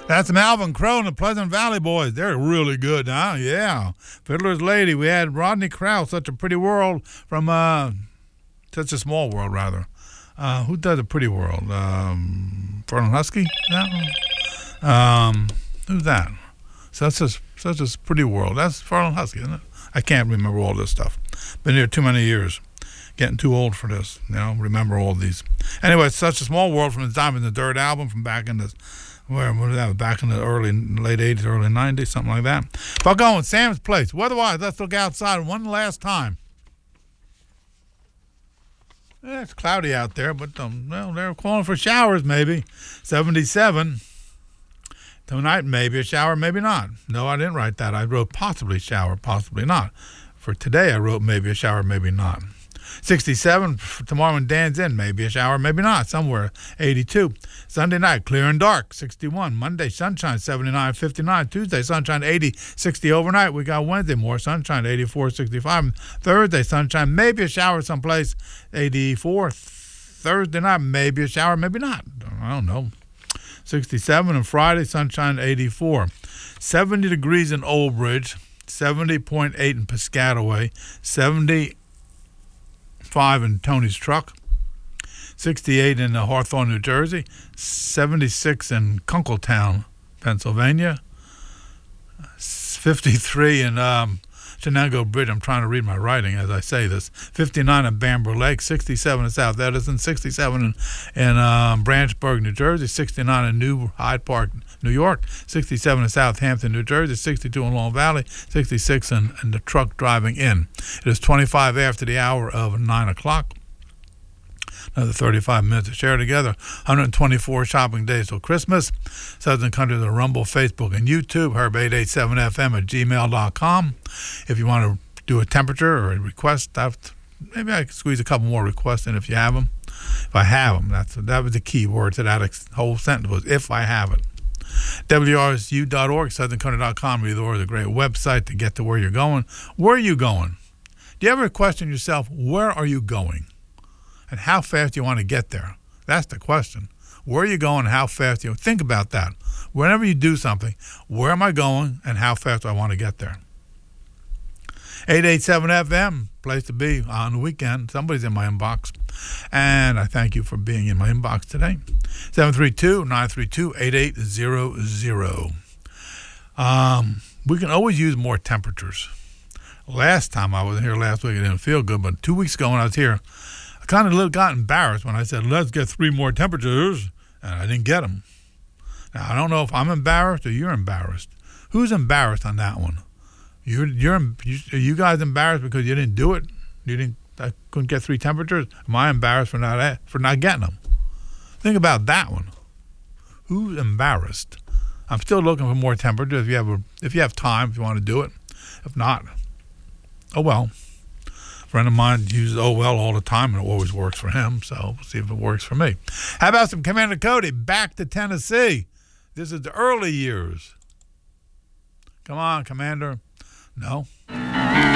That's Alvin Crowe and the Pleasant Valley Boys. They're really good, huh? Yeah. Fiddler's Lady. We had Rodney Crowell, Such a Pretty World, from Such a Small World, rather. Who does A Pretty World? Vernon Husky? Who's that? Such a Pretty World. That's Vernon Husky, isn't it? I can't remember all this stuff. Been here too many years. Getting too old for this, remember all these. Anyway, it's Such a Small World from the Diamond in the Dirt album from back in the, back in the late 80s, early 90s, something like that. But going, Sam's Place. Weather-wise, let's look outside one last time. Yeah, it's cloudy out there, but they're calling for showers maybe. 77. Tonight, maybe a shower, maybe not. No, I didn't write that. I wrote possibly shower, possibly not. For today, I wrote maybe a shower, maybe not. 67 for tomorrow when Dan's in, maybe a shower, maybe not, somewhere. 82. Sunday night, clear and dark, 61. Monday, sunshine, 79, 59. Tuesday, sunshine, 80, 60 overnight. We got Wednesday, more sunshine, 84, 65. Thursday, sunshine, maybe a shower someplace, 84. Thursday night, maybe a shower, maybe not. I don't know. 67. And Friday, sunshine, 84. 70 degrees in Old Bridge, 70.8 in Piscataway, 75 in Tony's Truck, 68 in Hawthorne, New Jersey, 76 in Kunkletown, Pennsylvania, 53 in Shenango Bridge. I'm trying to read my writing as I say this. 59 in Bamber Lake, 67 in South Edison, 67 in Branchburg, New Jersey, 69 in New Hyde Park, New York, 67 in Southampton, New Jersey, 62 in Long Valley, 66 in the truck driving in. It is 25 after the hour of 9 o'clock. Another 35 minutes to share together. 124 shopping days till Christmas. Southern Country, the Rumble, Facebook, and YouTube. herb887fm@gmail.com. If you want to do a temperature or a request, maybe I can squeeze a couple more requests in if you have them. If I have them, that was the key word to that whole sentence was if I have it. WRSU.org, southerncountry.com, either is a great website to get to where you're going. Where are you going? Do you ever question yourself, where are you going? And how fast do you want to get there? That's the question. Where are you going and how fast do you think about that? Whenever you do something, where am I going and how fast do I want to get there? 887 FM, place to be on the weekend. Somebody's in my inbox. And I thank you for being in my inbox today. 732-932-8800. We can always use more temperatures. Last time I was here last week, it didn't feel good, but 2 weeks ago when I was here, I kind of got embarrassed when I said, let's get 3 more temperatures, and I didn't get them. Now, I don't know if I'm embarrassed or you're embarrassed. Who's embarrassed on that one? Are you guys embarrassed because you didn't do it? I couldn't get 3 temperatures? Am I embarrassed for not getting them? Think about that one. Who's embarrassed? I'm still looking for more temperatures if you have time, if you want to do it. If not, oh well. A friend of mine uses oh well all the time, and it always works for him, so we'll see if it works for me. How about some Commander Cody, Back to Tennessee? This is the early years. Come on, Commander. No?